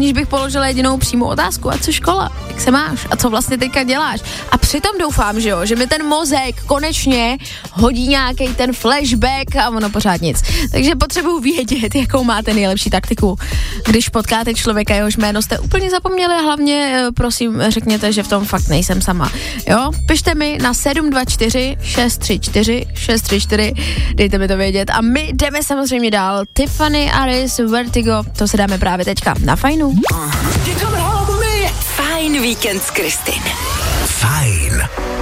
aniž bych položila jedinou přímou otázku. A co škola? Jak se máš? A co vlastně teďka děláš? A přitom doufám, že mi ten mozek konečně hodí nějaký ten flashback a ono pořád nic. Takže potřebuji vědět, jakou máte nejlepší taktiku, když potkáte člověka, jehož jméno jste úplně zapomněli a hlavně, prosím, řekněte, že v tom fakt nejsem sama. Jo? Pište mi na 724 634 634, dejte mi to vědět a my jdeme samozřejmě dál. Tiffany Aris, Vertigo, to se dáme právě teďka na Fajnu. Fajn víkend s Kristin. Fajn.